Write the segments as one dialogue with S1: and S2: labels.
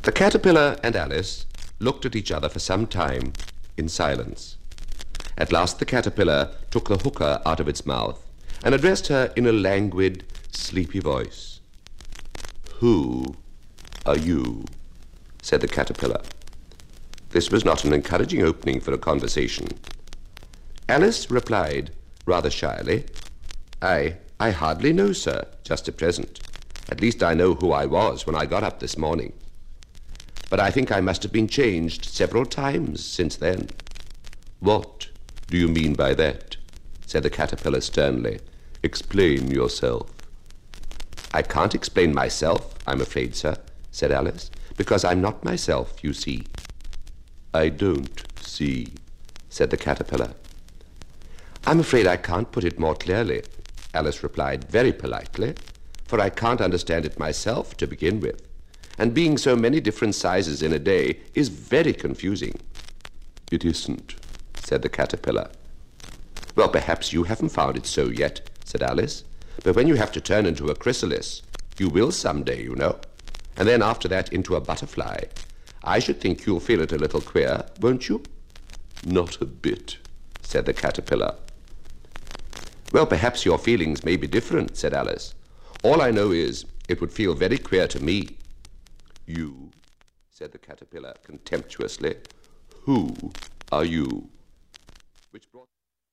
S1: The caterpillar and Alice looked at each other for some time in silence. At last the caterpillar took the hookah out of its mouth and addressed her in a languid, sleepy voice. "Who are you?" said the caterpillar. This was not an encouraging opening for a conversation. Alice replied rather shyly, I hardly know, sir, just at present. At least I know who I was when I got up this morning. But I think I must have been changed several times since then." "What do you mean by that?" said the caterpillar sternly. "Explain yourself." "I can't explain myself, I'm afraid, sir," said Alice, "because I'm not myself, you see." "I don't see," said the caterpillar. "I'm afraid I can't put it more clearly," Alice replied very politely, "for I can't understand it myself to begin with, and being so many different sizes in a day is very confusing." "It isn't," said the caterpillar. "Well, perhaps you haven't found it so yet," said Alice, "but when you have to turn into a chrysalis, you will some day, you know, and then after that into a butterfly. I should think you'll feel it a little queer, won't you?" "Not a bit," said the caterpillar. "Well, perhaps your feelings may be different," said Alice. "All I know is it would feel very queer to me." "You," said the caterpillar contemptuously. "Who are you?" Which brought...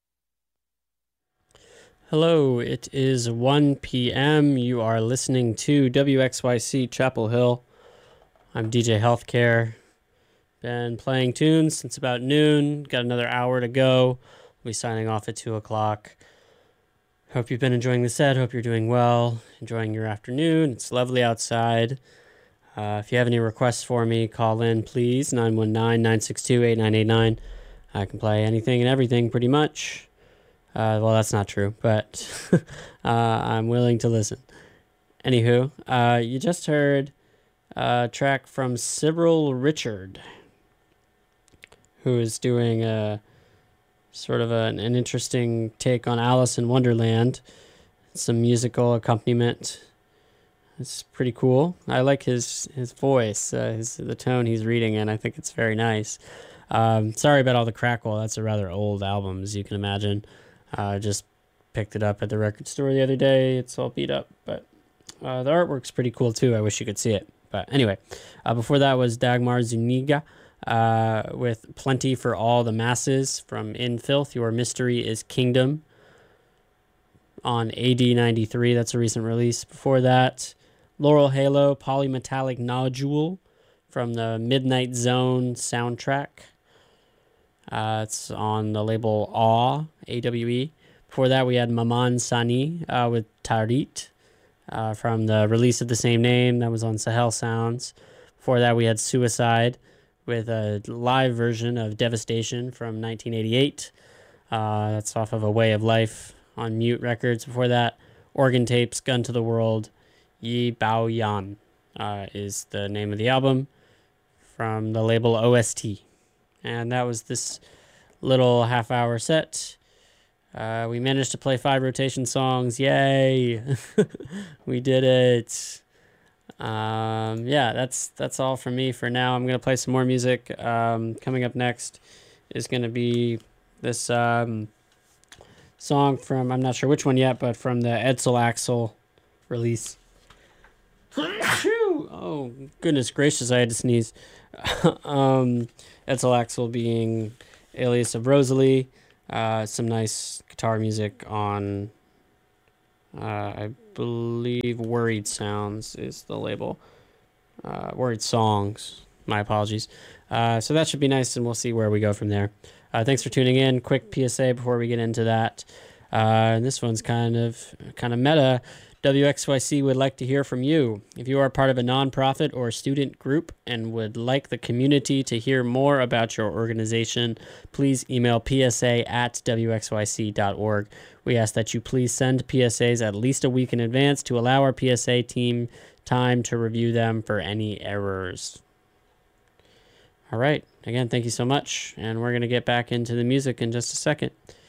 S2: Hello, it is 1 p.m. You are listening to WXYC Chapel Hill. I'm DJ Healthcare. Been playing tunes since about noon. Got another hour to go. We'll be signing off at 2 o'clock. Hope you've been enjoying the set. Hope you're doing well. Enjoying your afternoon. It's lovely outside. If you have any requests for me, call in, please. 919-962-8989. I can play anything and everything pretty much. Well, that's not true, but I'm willing to listen. Anywho, you just heard a track from Cyril Richard, who is doing a sort of an interesting take on Alice in Wonderland. Some musical accompaniment. It's pretty cool. I like his voice, the tone he's reading in. I think it's very nice. Sorry about all the crackle. That's a rather old album, as you can imagine. Just picked it up at the record store the other day. It's all beat up, but the artwork's pretty cool too. I wish you could see it. But anyway, before that was Dagmar Zuniga with Plenty for All the Masses from In Filth. Your Mystery is Kingdom on AD93. That's a recent release. Before that, Laurel Halo, Polymetallic Nodule from the Midnight Zone soundtrack. It's on the label AWE, AWE. Before that, we had Maman Sani with Tarit from the release of the same name. That was on Sahel Sounds. Before that, we had Suicide with a live version of Devastation from 1988. That's off of A Way of Life on Mute Records. Before that, Organ Tapes, Gun to the World, Yi Bao Yan is the name of the album from the label OST. And that was this little half-hour set. We managed to play 5 rotation songs. Yay! We did it. Yeah, that's all from me for now. I'm going to play some more music. Coming up next is going to be this song from, I'm not sure which one yet, but from the Edsel Axel release. Oh, goodness gracious, I had to sneeze. Edsel Axel being alias of Rosalie. Some nice guitar music on, I believe, Worried Sounds is the label. Worried Songs. My apologies. So that should be nice, and we'll see where we go from there. Thanks for tuning in. Quick PSA before we get into that. This one's kind of meta. WXYC would like to hear from you. If you are part of a nonprofit or student group and would like the community to hear more about your organization, please email psa@wxyc.org. We ask that you please send PSAs at least a week in advance to allow our PSA team time to review them for any errors. All right. Again, thank you so much. And we're going to get back into the music in just a second.